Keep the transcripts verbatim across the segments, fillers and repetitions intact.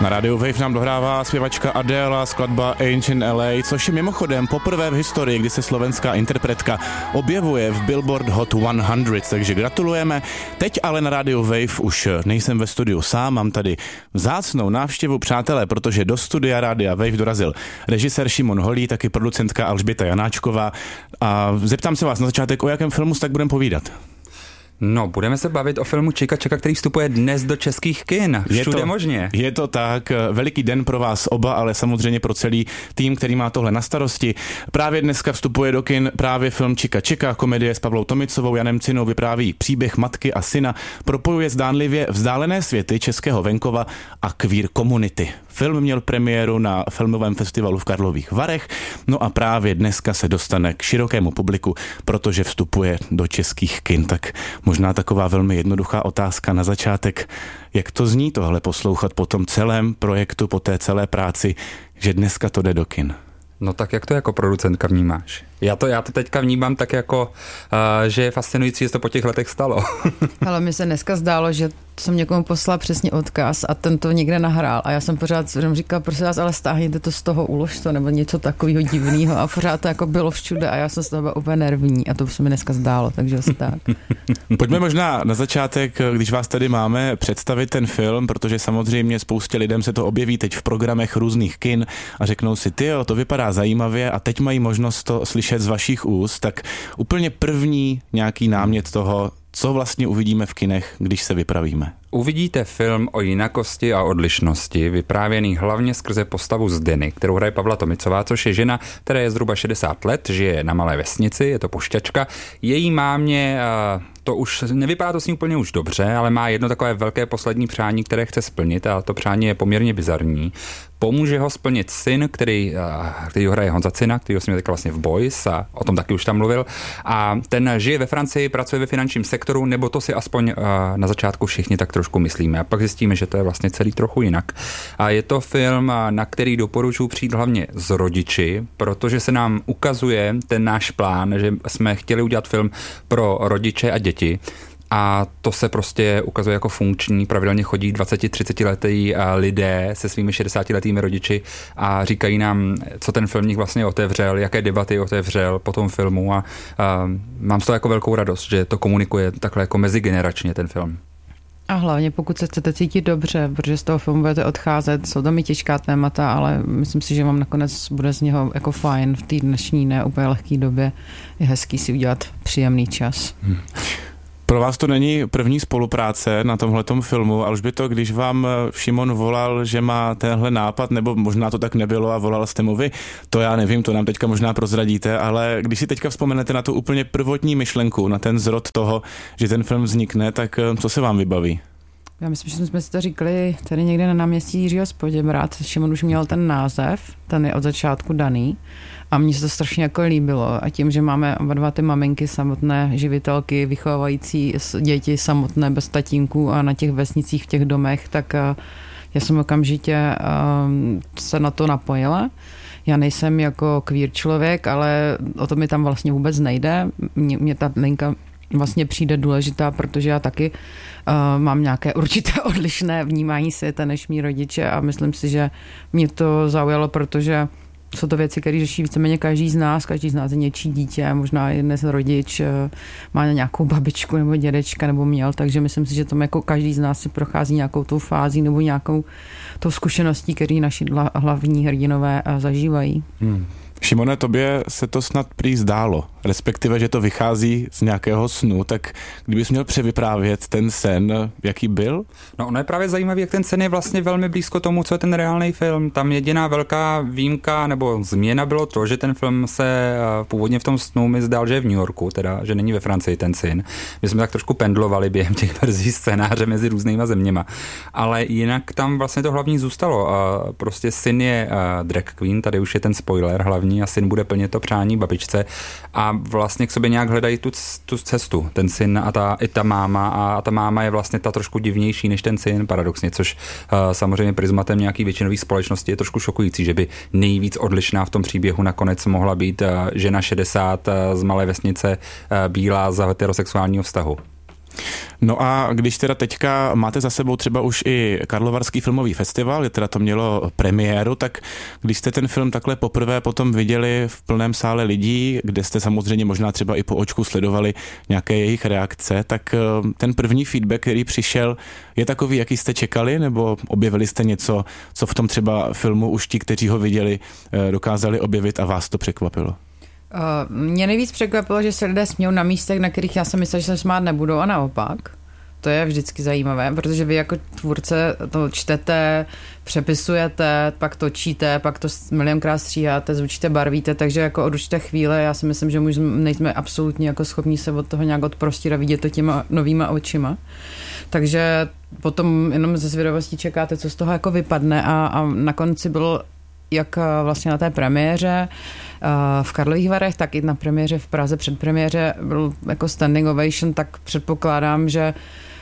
Na rádiu Wave nám dohrává zpěvačka Adele, skladba Ancient L A, což je mimochodem poprvé v historii, kdy se slovenská interpretka objevuje v Billboard Hot sto, takže gratulujeme. Teď ale na rádiu Wave už nejsem ve studiu sám, mám tady vzácnou návštěvu, přátelé, protože do studia rádia Wave dorazil režisér Šimon Holý, taky producentka Alžběta Janáčková. A zeptám se vás na začátek, o jakém filmu tak budeme povídat. No, budeme se bavit o filmu Čika Čeka, který vstupuje dnes do českých kin. Všude je to, možně. Je to tak, veliký den pro vás oba, ale samozřejmě pro celý tým, který má tohle na starosti. Právě dneska vstupuje do kin právě film Čika Čeka, komedie s Pavlou Tomicovou, Janem Cinou, vypráví příběh matky a syna, propojuje zdánlivě vzdálené světy českého venkova a queer komunity. Film měl premiéru na filmovém festivalu v Karlových Varech, no a právě dneska se dostane k širokému publiku, protože vstupuje do českých kin. Tak možná taková velmi jednoduchá otázka na začátek. Jak to zní tohle poslouchat po tom celém projektu, po té celé práci, že dneska to jde do kin? No tak jak to jako producentka vnímáš? Já to, já to teďka vnímám tak jako, uh, že je fascinující, že to po těch letech stalo. Ale mi se dneska zdálo, že jsem někomu poslala přesně odkaz a ten to někde nahrál a já jsem pořád jenom říkala, prosím vás, ale stáhněte to z toho, ulož to, nebo něco takového divného a pořád to jako bylo všude a já jsem z toho byla úplně nervní a to se mi dneska zdálo, takže asi tak. Pojďme možná na začátek, když vás tady máme, představit ten film, protože samozřejmě spoustě lidem se to objeví teď v programech různých kin a řeknou si, tyjo, to vypadá zajímavě a teď mají možnost to slyšet z vašich úst, tak úplně první nějaký námět toho, co vlastně uvidíme v kinech, když se vypravíme. Uvidíte film o jinakosti a odlišnosti, vyprávěný hlavně skrze postavu Zdeny, kterou hraje Pavla Tomicová, což je žena, která je zhruba šedesát let, žije na malé vesnici, je to pošťačka. Její mámě, to už nevypadá to s ní úplně už dobře, ale má jedno takové velké poslední přání, které chce splnit a to přání je poměrně bizarní. Pomůže ho splnit syn, který, který ho hraje Honza Cina, který ho jsme teď vlastně v Boys a o tom taky už tam mluvil. A ten žije ve Francii, pracuje ve finančním sektoru, nebo to si aspoň na začátku všichni tak trošku myslíme. A pak zjistíme, že to je vlastně celý trochu jinak. A je to film, na který doporučuji přijít hlavně s rodiči, protože se nám ukazuje ten náš plán, že jsme chtěli udělat film pro rodiče a děti. A to se prostě ukazuje jako funkční. Pravidelně chodí dvacet třicet letý lidé se svými šedesátiletými rodiči a říkají nám, co ten film vlastně otevřel, jaké debaty otevřel po tom filmu a, a mám z toho jako velkou radost, že to komunikuje takhle jako mezigeneračně ten film. A hlavně pokud se chcete cítit dobře, protože z toho filmu budete odcházet, jsou tam i těžká témata, ale myslím si, že vám nakonec bude z něho jako fajn v té dnešní ne úplně lehké době. Je hezký si udělat příjemný čas. Hmm. Pro vás to není první spolupráce na tomhletom filmu, ale už by to, když vám Šimon volal, že má tenhle nápad, nebo možná to tak nebylo a volal jste mu vy, to já nevím, to nám teďka možná prozradíte, ale když si teďka vzpomenete na tu úplně prvotní myšlenku, na ten zrod toho, že ten film vznikne, tak co se vám vybaví? Já myslím, že jsme si to říkali tady někde na náměstí Jiřího z Poděbrad. Šimon už měl ten název, ten je od začátku daný a mně se to strašně jako líbilo. A tím, že máme oba dva ty maminky samotné, živitelky, vychovávající děti samotné bez tatínků a na těch vesnicích v těch domech, tak já jsem okamžitě se na to napojila. Já nejsem jako queer člověk, ale o to mi tam vlastně vůbec nejde. Mě, mě ta linka vlastně přijde důležitá, protože já taky uh, mám nějaké určité odlišné vnímání světa než mý rodiče a myslím si, že mě to zaujalo, protože jsou to věci, které řeší víceméně každý z nás, každý z nás je něčí dítě, možná jeden z rodič uh, má nějakou babičku nebo dědečka nebo měl, takže myslím si, že tam jako každý z nás si prochází nějakou tou fází nebo nějakou tou zkušeností, který naši hlavní hrdinové uh, zažívají. Hmm. Šimone, tobě se to snad prý zdálo, respektive, že to vychází z nějakého snu, tak kdybys měl převyprávět ten sen, jaký byl? No ono je právě zajímavé, jak ten sen je vlastně velmi blízko tomu, co je ten reálný film. Tam jediná velká výjimka nebo změna bylo to, že ten film se původně v tom snu mi zdál, že je v New Yorku, teda, že není ve Francii ten syn. My jsme tak trošku pendlovali během těch verzí scénáře mezi různýma zeměma. Ale jinak tam vlastně to hlavní zůstalo. Prostě syn je drag queen, tady už je ten spoiler hlavní, a syn bude plnit to přání babičce a vlastně k sobě nějak hledají tu, tu cestu, ten syn a ta, i ta máma a ta máma je vlastně ta trošku divnější než ten syn, paradoxně, což uh, samozřejmě prismatem nějaký většinový společnosti je trošku šokující, že by nejvíc odlišná v tom příběhu nakonec mohla být uh, žena šedesát uh, z malé vesnice uh, bílá z heterosexuálního vztahu. No a když teda teďka máte za sebou třeba už i Karlovarský filmový festival, kde teda to mělo premiéru, tak když jste ten film takhle poprvé potom viděli v plném sále lidí, kde jste samozřejmě možná třeba i po očku sledovali nějaké jejich reakce, tak ten první feedback, který přišel, je takový, jaký jste čekali, nebo objevili jste něco, co v tom třeba filmu už ti, kteří ho viděli, dokázali objevit a vás to překvapilo? Uh, mě nejvíc překvapilo, že se lidé smějou na místech, na kterých já jsem myslel, že se smát nebudou, a naopak. To je vždycky zajímavé, protože vy jako tvůrce to čtete, přepisujete, pak točíte, pak to milionkrát stříháte, zvučíte, barvíte, takže jako od určité chvíle já si myslím, že už nejsme absolutně jako schopní se od toho nějak odprostit a vidět to těma novýma očima. Takže potom jenom ze zvědavostí čekáte, co z toho jako vypadne, a, a na konci bylo jak vlastně na té premiéře v Karlových Varech, tak i na premiéře v Praze, předpremiéře byl jako standing ovation, tak předpokládám, že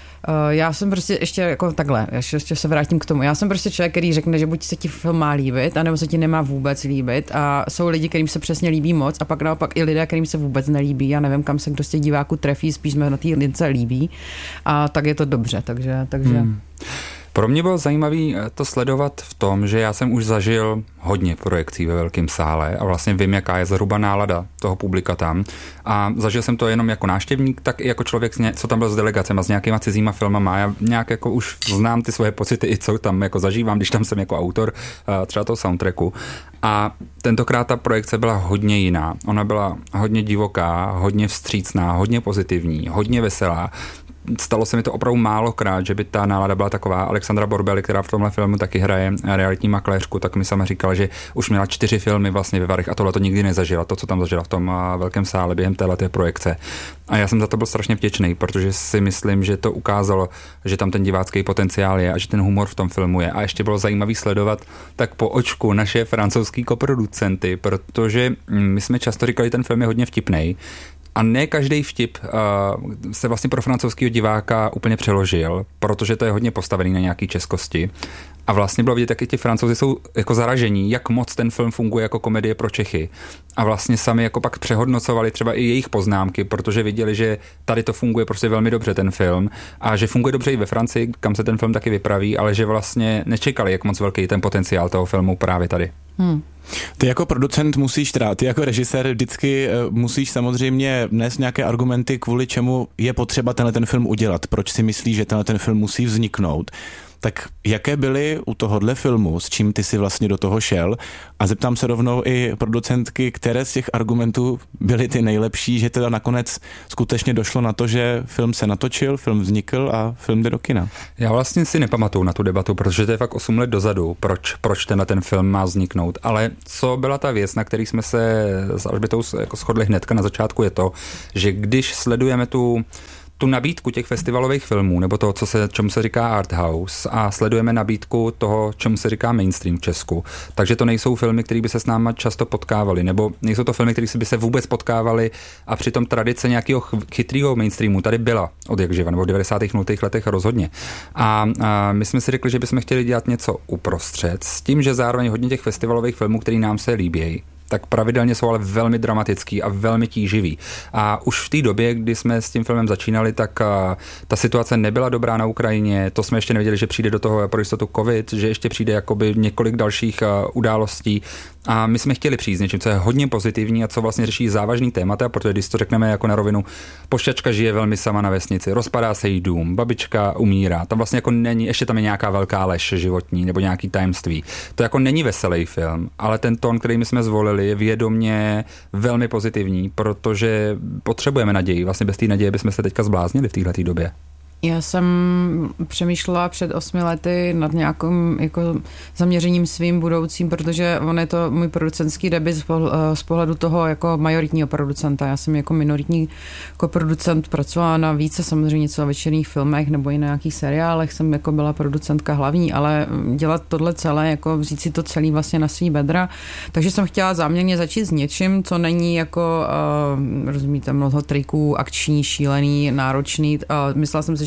já jsem prostě ještě jako takhle, ještě, ještě se vrátím k tomu. Já jsem prostě člověk, který řekne, že buď se ti film má líbit, anebo se ti nemá vůbec líbit, a jsou lidi, kterým se přesně líbí moc, a pak naopak i lidé, kterým se vůbec nelíbí. Já nevím, kam se kdo z těch diváků trefí, spíš jsme na té lince líbí, a tak je to dobře, takže... takže... Hmm. Pro mě bylo zajímavé to sledovat v tom, že já jsem už zažil hodně projekcí ve velkém sále a vlastně vím, jaká je zhruba nálada toho publika tam. A zažil jsem to jenom jako návštěvník, tak i jako člověk, co tam byl s delegacemi a s nějakýma cizíma filmama. Já nějak jako už znám ty svoje pocity, i co tam jako zažívám, když tam jsem jako autor třeba toho soundtracku. A tentokrát ta projekce byla hodně jiná. Ona byla hodně divoká, hodně vstřícná, hodně pozitivní, hodně veselá. Stalo se mi to opravdu málokrát, že by ta nálada byla taková. Alexandra Borbeli, která v tomhle filmu taky hraje realitní makléřku, tak mi sama říkala, že už měla čtyři filmy vlastně ve Varech a tohle to nikdy nezažila, to, co tam zažila v tom velkém sále během téhleté projekce. A já jsem za to byl strašně vděčný, protože si myslím, že to ukázalo, že tam ten divácký potenciál je a že ten humor v tom filmu je. A ještě bylo zajímavý sledovat tak po očku naše francouzský koproducenty, protože my jsme často říkali, ten film je hodně vtipnej. A ne každý vtip uh, se vlastně pro francouzského diváka úplně přeložil, protože to je hodně postavený na nějaký českosti. A vlastně bylo vidět, jak i ti Francouzi jsou jako zaražení, jak moc ten film funguje jako komedie pro Čechy. A vlastně sami jako pak přehodnocovali třeba i jejich poznámky, protože viděli, že tady to funguje prostě velmi dobře ten film a že funguje dobře i ve Francii, kam se ten film taky vypraví, ale že vlastně nečekali, jak moc velký ten potenciál toho filmu právě tady. Hmm. Ty jako producent musíš, teda, ty jako režisér vždycky musíš samozřejmě nést nějaké argumenty, kvůli čemu je potřeba tenhle ten film udělat. Proč si myslíš, že tenhle ten film musí vzniknout? Tak jaké byly u tohohle filmu, s čím ty si vlastně do toho šel? A zeptám se rovnou i producentky, které z těch argumentů byly ty nejlepší, že teda nakonec skutečně došlo na to, že film se natočil, film vznikl a film jde do kina. Já vlastně si nepamatuju na tu debatu, protože to je fakt osm let dozadu, proč, proč tenhle ten film má vzniknout. Ale co byla ta věc, na který jsme se s Alžbětou jako shodli hnedka na začátku, je to, že když sledujeme tu tu nabídku těch festivalových filmů, nebo toho, co se, čemu se říká art house, a sledujeme nabídku toho, čemu se říká mainstream v Česku. Takže to nejsou filmy, které by se s náma často potkávaly, nebo nejsou to filmy, které by se vůbec potkávaly, a přitom tradice nějakého chytrého mainstreamu tady byla od jak živa, nebo v devadesátých nultých letech rozhodně. A, a my jsme si řekli, že bychom chtěli dělat něco uprostřed, s tím, že zároveň hodně těch festivalových filmů, které nám se líbí, tak pravidelně jsou ale velmi dramatický a velmi tíživý. A už v té době, kdy jsme s tím filmem začínali, tak a, ta situace nebyla dobrá na Ukrajině, to jsme ještě nevěděli, že přijde do toho pro jistotu covid, že ještě přijde jakoby několik dalších a, událostí. A my jsme chtěli přijít s něčím, co je hodně pozitivní a co vlastně řeší závažný témata, protože když to řekneme jako na rovinu, pošťačka žije velmi sama na vesnici, rozpadá se jí dům, babička umírá, tam vlastně jako není, ještě tam je nějaká velká lež životní nebo nějaký tajemství. To jako není veselý film, ale ten tón, který my jsme zvolili, je vědomě velmi pozitivní, protože potřebujeme naději. Vlastně bez té naděje bychom se teďka zbláznili v této době. Já jsem přemýšlela před osmi lety nad nějakým jako zaměřením svým budoucím, protože on je to můj producentský debut z pohledu toho jako majoritního producenta. Já jsem jako minoritní koproducent pracovala na více samozřejmě celovečerních filmech nebo i na nějakých seriálech, jsem jako byla producentka hlavní, ale dělat tohle celé, jako vzít si to celý vlastně na svý bedra. Takže jsem chtěla záměrně začít s něčím, co není jako, uh, rozumíte, mnoho triků, akční, šílený, náročný. Uh, myslela jsem si,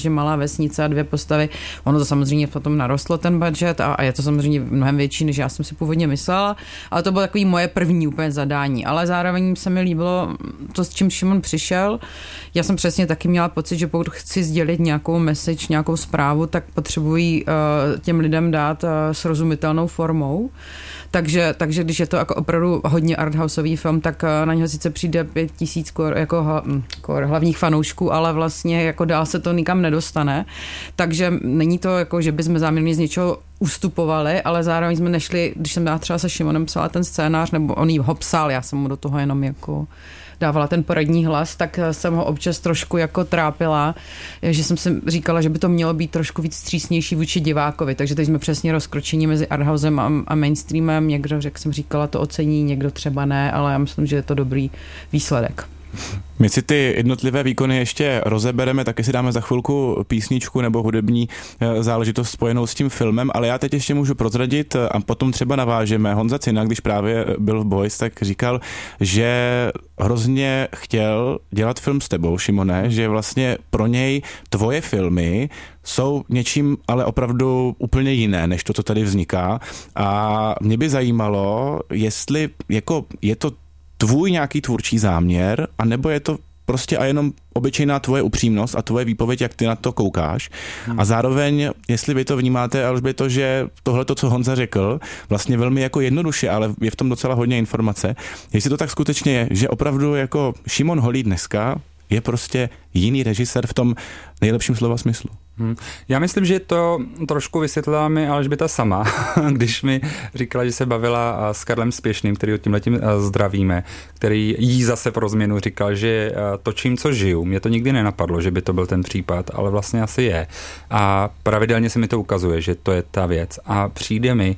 což je malá vesnice a dvě postavy. Ono to samozřejmě potom narostlo ten budget a, a je to samozřejmě mnohem větší, než já jsem si původně myslela, ale to bylo takový moje první úplně zadání. Ale zároveň se mi líbilo to, s čím Šimon přišel. Já jsem přesně taky měla pocit, že pokud chci sdělit nějakou message, nějakou zprávu, tak potřebuji uh, těm lidem dát uh, srozumitelnou formou. Takže, takže když je to jako opravdu hodně arthouseový film, tak na něho sice přijde pět tisíc kor, jako hla, kor, hlavních fanoušků, ale vlastně jako dál se to nikam nedostane. Takže není to jako, že bychom záměrně z něčeho ustupovali, ale zároveň jsme nešli, když jsem já třeba se Šimonem psala ten scénář, nebo on jí ho psal, já jsem mu do toho jenom jako dávala ten poradní hlas, tak jsem ho občas trošku jako trápila, že jsem si říkala, že by to mělo být trošku víc střísnější vůči divákovi, takže teď jsme přesně rozkročení mezi arthousem a, a mainstreamem, někdo, jak jsem říkala, to ocení, někdo třeba ne, ale já myslím, že je to dobrý výsledek. My si ty jednotlivé výkony ještě rozebereme, taky si dáme za chvilku písničku nebo hudební záležitost spojenou s tím filmem, ale já teď ještě můžu prozradit a potom třeba navážeme. Honza Cina, když právě byl v Boys, tak říkal, že hrozně chtěl dělat film s tebou, Šimone, že vlastně pro něj tvoje filmy jsou něčím ale opravdu úplně jiné, než to, co tady vzniká. A mě by zajímalo, jestli jako je to tvůj nějaký tvůrčí záměr, anebo je to prostě a jenom obyčejná tvoje upřímnost a tvoje výpověď, jak ty na to koukáš. Hmm. A zároveň, jestli vy to vnímáte, Alžběto, že tohle, to, co Honza řekl, vlastně velmi jako jednoduše, ale je v tom docela hodně informace, jestli to tak skutečně je, že opravdu jako Šimon Holý dneska je prostě jiný režisér v tom nejlepším slova smyslu. Hmm. Já myslím, že to trošku vysvětlila mi Alžběta sama, když mi říkala, že se bavila s Karlem Spěšným, který tímhletím zdravíme, který jí zase pro změnu říkal, že točím, co žiju. Mě to nikdy nenapadlo, že by to byl ten případ, ale vlastně asi je. A pravidelně se mi to ukazuje, že to je ta věc. A přijde mi,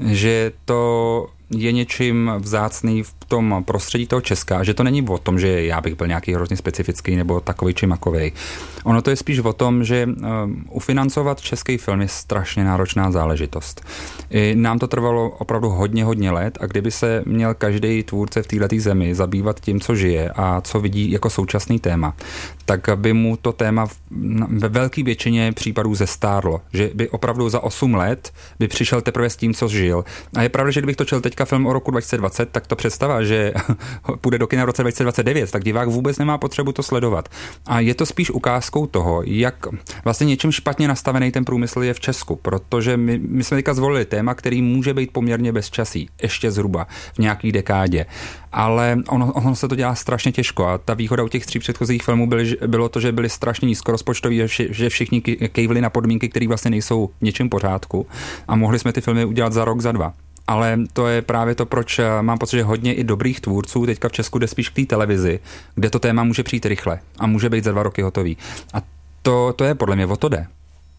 že to je něčím vzácný v tom prostředí toho Česka, že to není o tom, že já bych byl nějaký hrozně specifický nebo takovej či makovej. Ono to je spíš o tom, že um, ufinancovat český film je strašně náročná záležitost. I nám to trvalo opravdu hodně, hodně let a kdyby se měl každý tvůrce v této zemi zabývat tím, co žije a co vidí jako současný téma, tak by mu to téma ve velké většině případů zestárlo. Že by opravdu za osm let by přišel teprve s tím, co žil. A je pravda, že kdybych točil teďka film o roku dva tisíce dvacet, tak to představa, že půjde do kina v roce dva tisíce dvacet devět, tak divák vůbec nemá potřebu to sledovat. A je to spíš ukázkou toho, jak vlastně něčím špatně nastavený ten průmysl je v Česku, protože my, my jsme teďka zvolili téma, který může být poměrně bezčasý, ještě zhruba v nějaký dekádě. Ale ono, ono se to dělá strašně těžko a ta výhoda u těch tří předchozích filmů byly, bylo to, že byly strašně nízkorozpočtový, že všichni kejvli na podmínky, které vlastně nejsou v něčem pořádku a mohli jsme ty filmy udělat za rok, za dva. Ale to je právě to, proč mám pocit, že hodně i dobrých tvůrců teďka v Česku jde spíš k té televizi, kde to téma může přijít rychle a může být za dva roky hotový. A to, to je podle mě, o to jde.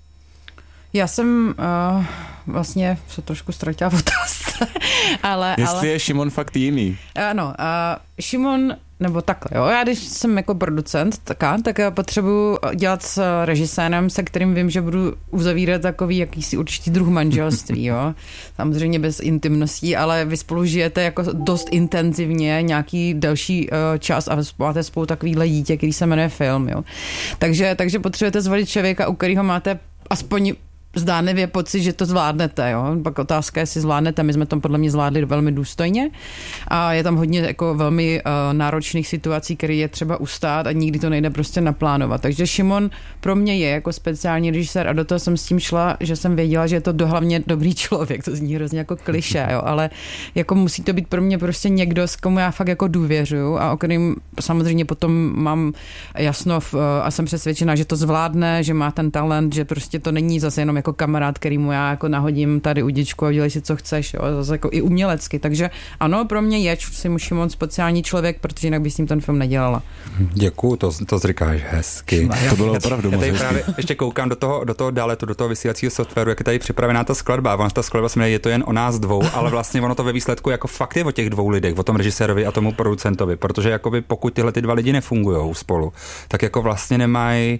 Já jsem uh, vlastně se trošku ztratila v otázce, ale... Jestli ale, je Šimon fakt jiný. Ano, uh, Šimon, nebo takhle, jo, já když jsem jako producent, taká, tak já potřebuji dělat s režisérem, se kterým vím, že budu uzavírat takový jakýsi určitý druh manželství, jo. Samozřejmě bez intimností, ale vy spolu žijete jako dost intenzivně nějaký další uh, čas a máte spolu takovýhle dítě, který se jmenuje film, jo. Takže, takže potřebujete zvolit člověka, u kterého máte aspoň zdánlivě pocit, že to zvládnete, jo. Pak otázka je, jestli zvládnete, my jsme to podle mě zvládli velmi důstojně a je tam hodně jako velmi uh, náročných situací, které je třeba ustát a nikdy to nejde prostě naplánovat. Takže Šimon pro mě je jako speciální režisér a do toho jsem s tím šla, že jsem věděla, že je to dohlavně dobrý člověk, to zní hrozně jako klišé, jo, ale jako musí to být pro mě prostě někdo, s komu já fakt jako důvěřuju a o kterým samozřejmě potom mám jasno v, a jsem přesvědčená, že to zvládne, že má ten talent, že prostě to není zase jenom jako kamarád, kterýmu já jako nahodím tady udičku a udělej si, co chceš, jo, zase jako i umělecky. Takže ano, pro mě je si Šimon speciální člověk, protože jinak by s ním ten film nedělala. Děkuju, to, to říkáš hezky. To bylo opravdu moc hezky. Právě ještě koukám do toho, do toho dále, do toho vysílacího softwaru, jak je tady připravená ta skladba. Ona ta skladba se jmenuje Je to jen o nás dvou, ale vlastně ono to ve výsledku jako fakt je o těch dvou lidech, o tom režisérovi a tomu producentovi, protože jakoby pokud tyhle ty dva lidi nefungujou spolu, tak jako vlastně nemají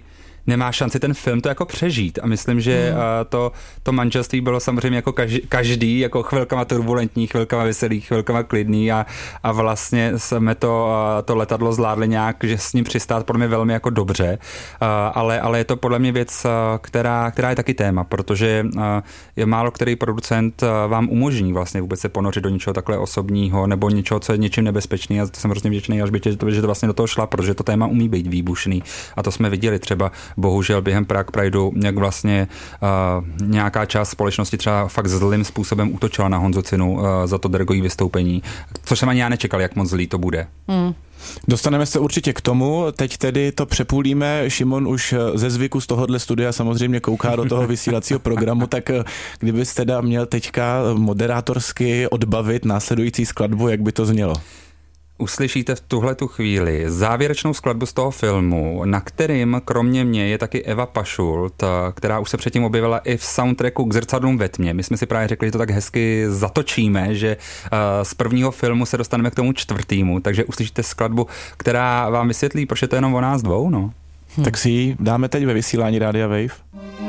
nemá šanci ten film to jako přežít a myslím, že mm. to, to manželství bylo samozřejmě jako každý, každý jako chvilkama turbulentní, chvilkama veselý, chvilkama klidný a, a vlastně jsme to, to letadlo zvládli nějak, že s ním přistát podle mě velmi jako dobře, ale, ale je to podle mě věc, která, která je taky téma, protože je málo který producent vám umožní vlastně vůbec se ponořit do něčeho takhle osobního nebo něčeho, co je něčím nebezpečný a to jsem hrozně vděčný Alžbětě, že to vlastně do toho šla, protože to téma umí být výbušný a to jsme viděli třeba bohužel během Prague Prideu, jak vlastně uh, nějaká část společnosti třeba fakt zlým způsobem útočila na Honzu Cinu uh, za to drgový vystoupení, což jsem ani já nečekal, jak moc zlý to bude. Hmm. Dostaneme se určitě k tomu, teď tedy to přepůlíme, Šimon už ze zvyku z tohohle studia samozřejmě kouká do toho vysílacího programu, tak kdybys teda měl teďka moderátorsky odbavit následující skladbu, jak by to znělo? Uslyšíte v tuhletu chvíli závěrečnou skladbu z toho filmu, na kterým kromě mě je taky Eva Pašult, která už se předtím objevila i v soundtracku k Zrcadlům ve tmě. My jsme si právě řekli, že to tak hezky zatočíme, že z prvního filmu se dostaneme k tomu čtvrtýmu, takže uslyšíte skladbu, která vám vysvětlí, proč je to jenom o nás dvou, no. Hm. Tak si ji dáme teď ve vysílání Rádia Wave.